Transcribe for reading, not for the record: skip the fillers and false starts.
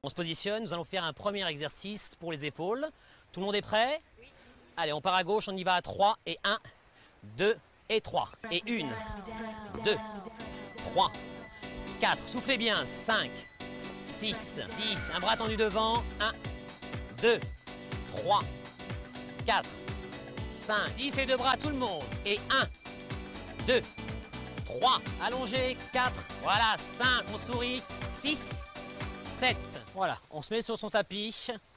On se positionne, nous allons faire un premier exercice pour les épaules. Tout le monde est prêt? Oui. Allez, on part à gauche, on y va à 3 et 1, 2 et 3. Et 1, 2, 3, 4. Soufflez bien, 5, 6, 10. Un bras tendu devant, 1, 2, 3, 4, 5, 10 et deux bras, tout le monde. Et 1, 2, 3, allongé, 4, voilà, 5, on sourit, 6, 7. Voilà, on se met sur son tapis.